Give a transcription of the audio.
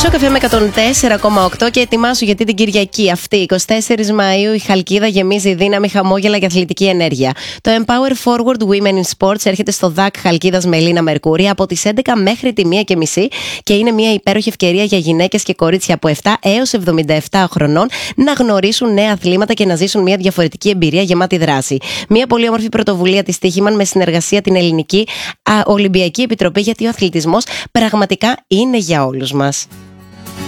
Καφέ με 104,8 και ετοιμάσου γιατί την Κυριακή αυτή, 24 Μαΐου, η Χαλκίδα γεμίζει δύναμη, χαμόγελα και αθλητική ενέργεια. Το Empower Forward Women in Sports έρχεται στο ΔΑΚ Χαλκίδας με Ελίνα Μερκούρη από τις 11 μέχρι τη 1:30 και είναι μια υπέροχη ευκαιρία για γυναίκες και κορίτσια από 7 έως 77 χρονών να γνωρίσουν νέα αθλήματα και να ζήσουν μια διαφορετική εμπειρία γεμάτη δράση. Μια πολύ όμορφη πρωτοβουλία της Τύχημαν με συνεργασία την Ελληνική Ολυμπιακή Επιτροπή, γιατί ο αθλητισμός πραγματικά είναι για όλους μας.